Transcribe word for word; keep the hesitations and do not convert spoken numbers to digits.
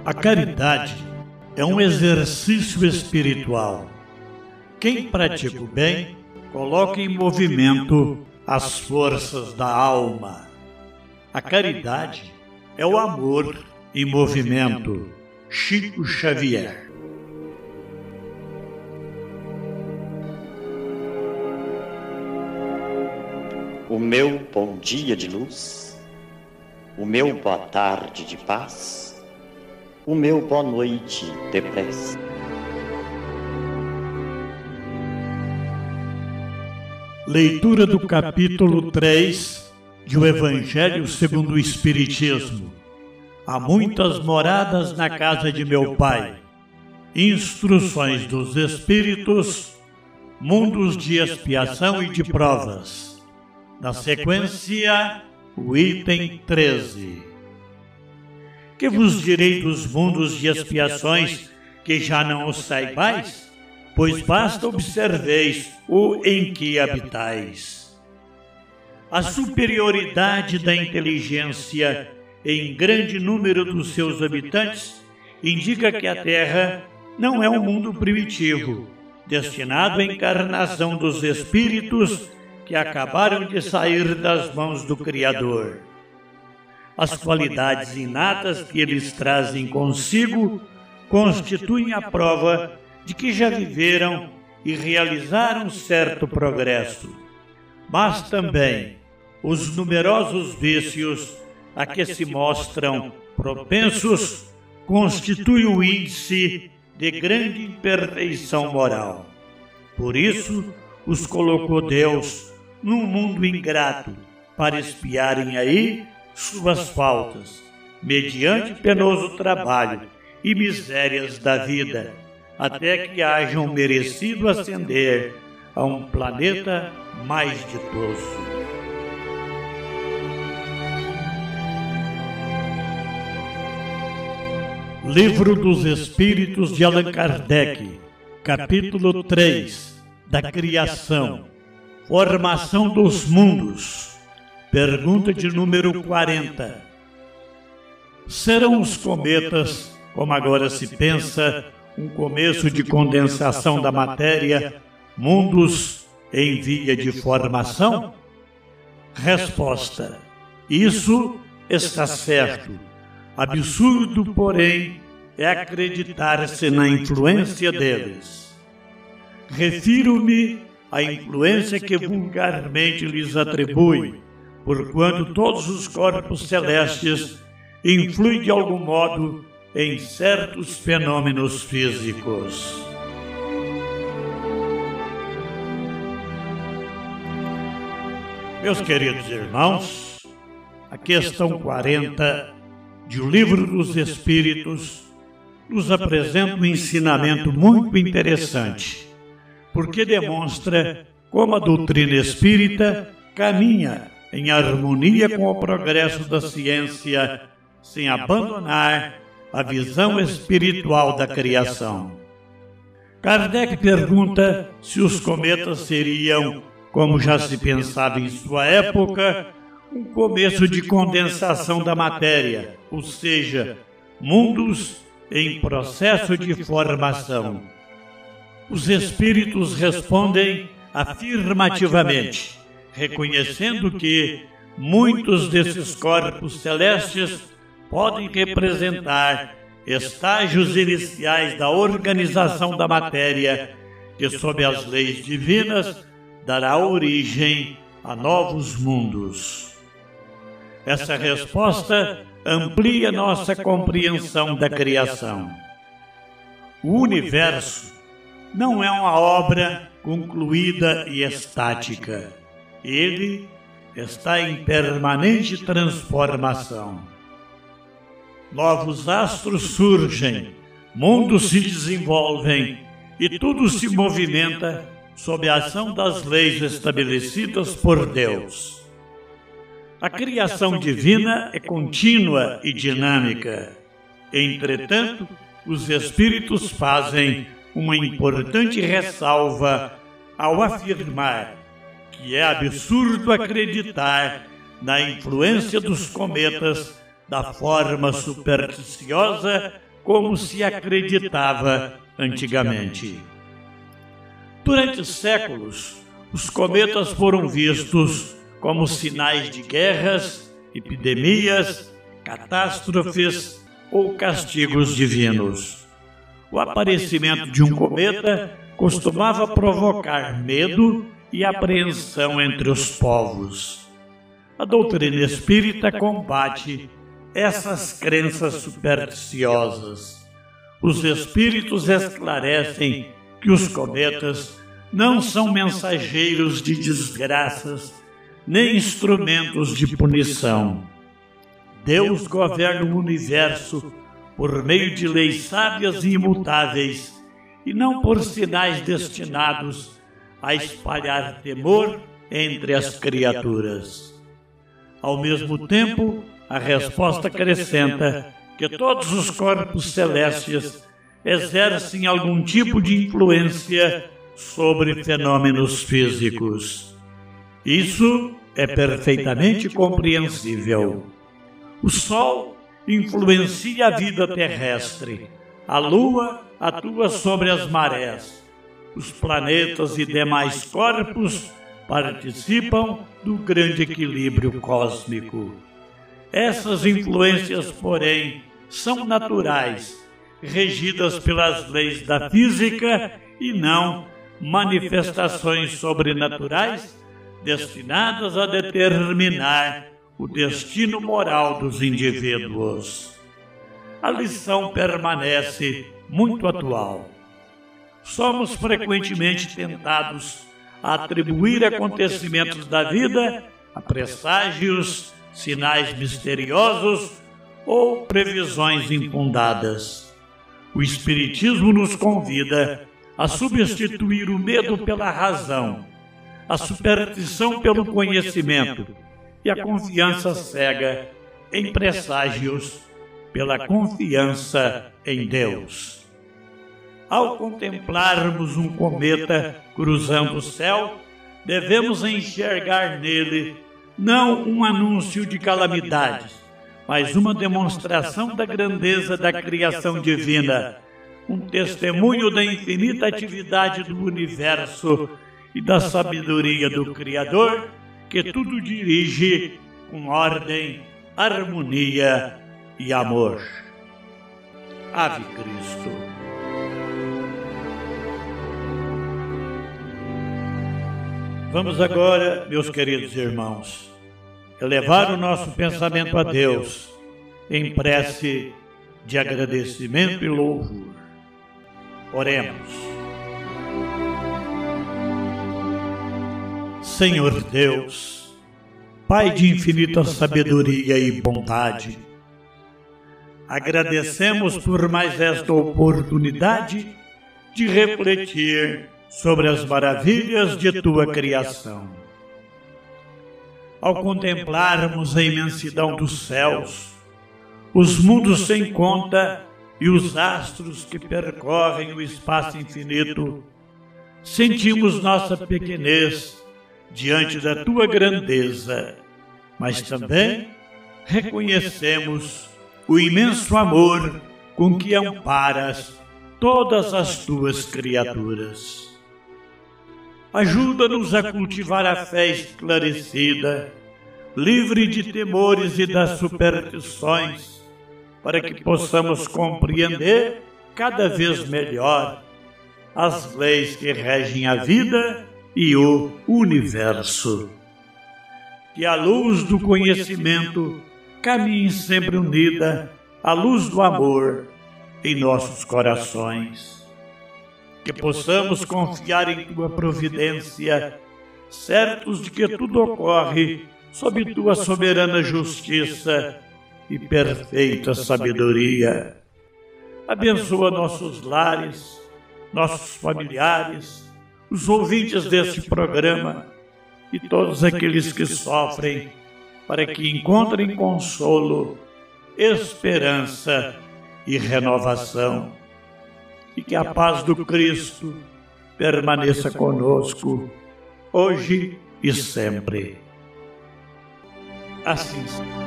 A caridade é um exercício espiritual. Quem pratica o bem, coloca em movimento as forças da alma. A caridade é o amor em movimento. Chico Xavier. O meu bom dia de luz, o meu boa tarde de paz, o meu boa noite de prece. Leitura do capítulo três de O Evangelho segundo o Espiritismo. Há muitas moradas na casa de meu Pai. Instruções dos Espíritos, mundos de expiação e de provas. Na sequência, o item treze. Que vos direi dos mundos de expiações que já não os saibais? Pois basta observeis o em que habitais. A superioridade da inteligência em grande número dos seus habitantes indica que a Terra não é um mundo primitivo, destinado à encarnação dos espíritos que acabaram de sair das mãos do Criador. As qualidades inatas que eles trazem consigo constituem a prova de que já viveram e realizaram certo progresso. Mas também os numerosos vícios a que se mostram propensos constituem o índice de grande imperfeição moral. Por isso, os colocou Deus num mundo ingrato para espiarem aí suas faltas, mediante penoso trabalho e misérias da vida, até que hajam merecido ascender a um planeta mais ditoso. Livro dos Espíritos de Allan Kardec, capítulo três, da Criação, Formação dos Mundos. Pergunta de número quarenta. Serão os cometas, como agora se pensa, um começo de condensação da matéria, mundos em via de formação? Resposta: isso está certo. Absurdo, porém, é acreditar-se na influência deles. Refiro-me à influência que vulgarmente lhes atribui, porquanto todos os corpos celestes influem de algum modo em certos fenômenos físicos. Meus queridos irmãos, a questão quarenta de O Livro dos Espíritos nos apresenta um ensinamento muito interessante, porque demonstra como a doutrina espírita caminha em harmonia com o progresso da ciência, sem abandonar a visão espiritual da criação. Kardec pergunta se os cometas seriam, como já se pensava em sua época, um começo de condensação da matéria, ou seja, mundos em processo de formação. Os espíritos respondem afirmativamente, reconhecendo que muitos desses corpos celestes podem representar estágios iniciais da organização da matéria, que, sob as leis divinas, dará origem a novos mundos. Essa resposta amplia nossa compreensão da criação. O universo não é uma obra concluída e estática. Ele está em permanente transformação. Novos astros surgem, mundos se desenvolvem e tudo se movimenta sob a ação das leis estabelecidas por Deus. A criação divina é contínua e dinâmica. Entretanto, os espíritos fazem uma importante ressalva ao afirmar que é absurdo acreditar na influência dos cometas da forma supersticiosa como se acreditava antigamente. Durante séculos, os cometas foram vistos como sinais de guerras, epidemias, catástrofes ou castigos divinos. O aparecimento de um cometa costumava provocar medo e apreensão entre os povos. A doutrina espírita combate essas crenças supersticiosas. Os espíritos esclarecem que os cometas não são mensageiros de desgraças, nem instrumentos de punição. Deus governa o universo por meio de leis sábias e imutáveis, e não por sinais destinados a espalhar temor entre as criaturas. Ao mesmo tempo, a resposta acrescenta que todos os corpos celestes exercem algum tipo de influência sobre fenômenos físicos. Isso é perfeitamente compreensível. O Sol influencia a vida terrestre. A Lua atua sobre as marés. Os planetas e demais corpos participam do grande equilíbrio cósmico. Essas influências, porém, são naturais, regidas pelas leis da física e não manifestações sobrenaturais destinadas a determinar o destino moral dos indivíduos. A lição permanece muito atual. Somos frequentemente tentados a atribuir acontecimentos da vida a presságios, sinais misteriosos ou previsões infundadas. O Espiritismo nos convida a substituir o medo pela razão, a superstição pelo conhecimento e a confiança cega em presságios pela confiança em Deus. Ao contemplarmos um cometa cruzando o céu, devemos enxergar nele não um anúncio de calamidades, mas uma demonstração da grandeza da criação divina, um testemunho da infinita atividade do universo e da sabedoria do Criador, que tudo dirige com ordem, harmonia e amor. Ave Cristo. Vamos agora, meus queridos irmãos, elevar o nosso pensamento a Deus em prece de agradecimento e louvor. Oremos. Senhor Deus, Pai de infinita sabedoria e bondade, agradecemos por mais esta oportunidade de refletir sobre as maravilhas de Tua criação. Ao contemplarmos a imensidão dos céus, os mundos sem conta e os astros que percorrem o espaço infinito, sentimos nossa pequenez diante da Tua grandeza, mas também reconhecemos o imenso amor com que amparas todas as Tuas criaturas. Ajuda-nos a cultivar a fé esclarecida, livre de temores e das superstições, para que possamos compreender cada vez melhor as leis que regem a vida e o universo. Que a luz do conhecimento caminhe sempre unida à luz do amor em nossos corações. Que possamos confiar em Tua providência, certos de que tudo ocorre sob Tua soberana justiça e perfeita sabedoria. Abençoa nossos lares, nossos familiares, os ouvintes deste programa e todos aqueles que sofrem, para que encontrem consolo, esperança e renovação. E que a paz do Cristo permaneça conosco, hoje e sempre. Assim seja.